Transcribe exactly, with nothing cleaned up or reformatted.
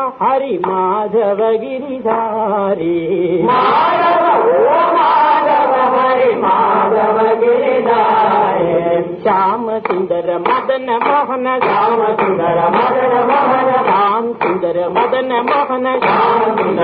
हरि माधव गिरिधारी माधव ओ माधव हरि माधव गिरिधारी श्याम सुंदर मदन मोहन श्याम सुंदर मदन मोहन श्याम सुंदर मदन मोहन श्याम सुंदर